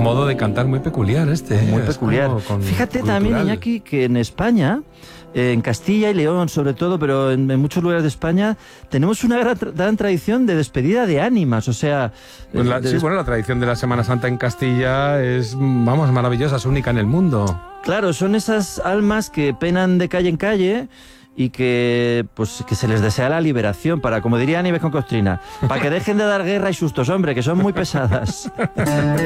modo de cantar muy peculiar Muy peculiar. Fíjate cultural. también, Iñaki, que en España, en Castilla y León sobre todo, pero en muchos lugares de España, tenemos una gran tradición de despedida de ánimas, o sea... Pues la tradición de la Semana Santa en Castilla es, vamos, maravillosa, es única en el mundo. Claro, son esas almas que penan de calle en calle y que se les desea la liberación para, como diría Nieves con Costrina, para que dejen de dar guerra y sustos, hombre, que son muy pesadas.